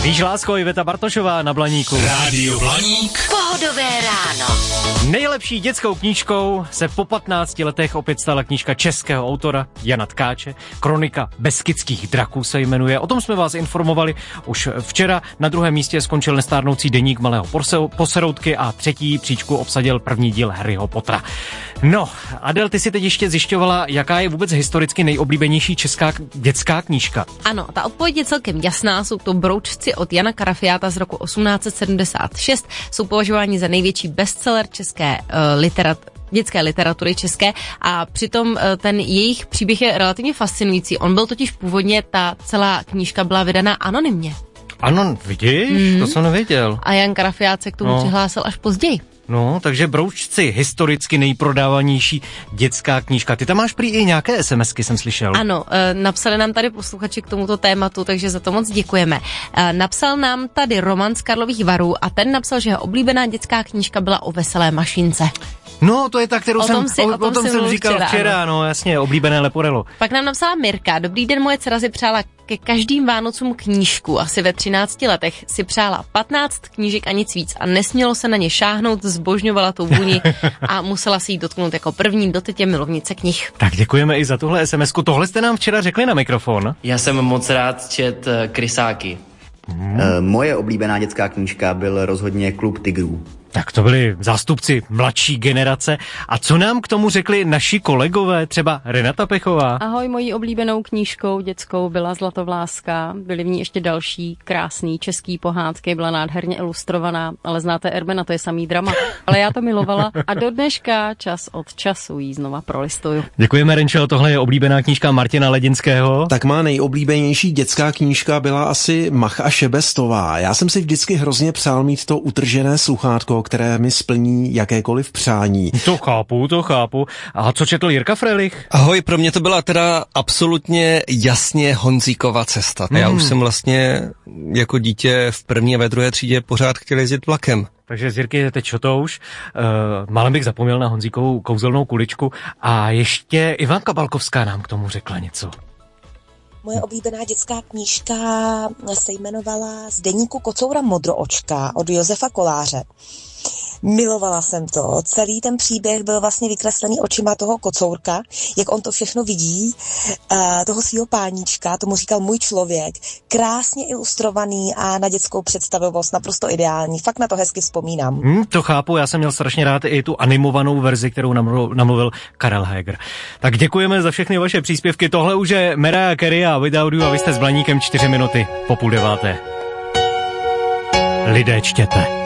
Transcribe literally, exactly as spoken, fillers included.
Víš, lásko, Iveta Bartošová na Blaníku. Rádio Blaník. Pohodové ráno. Nejlepší dětskou knížkou se po patnácti letech opět stala knížka českého autora Jana Tkáče. Kronika Beskydských draků se jmenuje. O tom jsme vás informovali už včera. Na druhém místě skončil nestárnoucí deník malého Poseroutky a třetí příčku obsadil první díl Harryho Pottera. No, Adel, ty si teď ještě zjišťovala, jaká je vůbec historicky nejoblíbenější česká dětská knížka. Ano, ta odpověď je celkem jasná. Jsou to Broučci od Jana Karafiáta z roku osmnáct set sedmdesát šest. Jsou považováni za největší bestseller české uh, literatury. dětské literatury české a přitom ten jejich příběh je relativně fascinující. On byl totiž původně, ta celá knížka byla vydaná anonymně. Ano, vidíš? Mm. To jsem nevěděl. A Jan Karafiát se k tomu no. přihlásil až později. No, takže Broučci, historicky nejprodávanější dětská knížka. Ty tam máš prý i nějaké SMSky, jsem slyšel. Ano, e, napsali nám tady posluchači k tomuto tématu, takže za to moc děkujeme. E, napsal nám tady Roman z Karlových Varů a ten napsal, že jeho oblíbená dětská knížka byla o veselé mašince. No, to je ta, kterou o jsem, si, o, o tom, o tom jsem říkal včera, včera no jasně, oblíbené Leporello. Pak nám napsala Mirka, dobrý den, moje dcera si přála ke každým Vánocům knížku, asi ve třinácti letech si přála patnáct knížek a nic víc a nesmělo se na ně šáhnout, zbožňovala tu vůni a musela si jí dotknout jako první, doteď je milovnice knih. Tak děkujeme i za tuhle SMSku, tohle jste nám včera řekli na mikrofon. Já jsem moc rád čet Krysáky. Hmm. E, moje oblíbená dětská knížka byl rozhodně Klub tigrů. Tak to byli zástupci mladší generace. A co nám k tomu řekli naši kolegové, třeba Renata Pechová? Ahoj, mojí oblíbenou knížkou dětskou byla Zlatovláska. Byly v ní ještě další krásný český pohádky, byla nádherně ilustrovaná, ale znáte Ermena, to je samý drama. Ale já to milovala a do dneška čas od času jí znova prolistuju. Děkujeme, Renčo, tohle je oblíbená knížka Martina Ledinského. Tak má nejoblíbenější dětská knížka byla asi Mach a Šebestová. Já jsem si vždycky hrozně přál mít to utržené sluchátko, které mi splní jakékoliv přání. To chápu, to chápu. A co četl Jirka Frelich? Ahoj, pro mě to byla teda absolutně jasně Honzíkova cesta. Mm. Já už jsem vlastně jako dítě v první a ve druhé třídě pořád chtěl jezdit vlakem. Takže z Jirky je teď šotouš. Uh, málem bych zapomněl na Honzíkovou kouzelnou kuličku. A ještě Ivanka Balkovská nám k tomu řekla něco. Moje oblíbená dětská knížka se jmenovala Z deníku kocoura Modroočka od Josefa Koláře. Milovala jsem to. Celý ten příběh byl vlastně vykreslený očima toho kocourka, jak on to všechno vidí, toho svýho páníčka, tomu říkal Můj člověk. Krásně ilustrovaný a na dětskou představivost naprosto ideální. Fakt na to hezky vzpomínám. Hmm, to chápu, já jsem měl strašně rád i tu animovanou verzi, kterou namluvil Karel Heger. Tak děkujeme za všechny vaše příspěvky. Tohle už je Mariah Carey a Without You a vy jste s Blaníkem čtyři minuty po půl deváté. Lidé čtěte.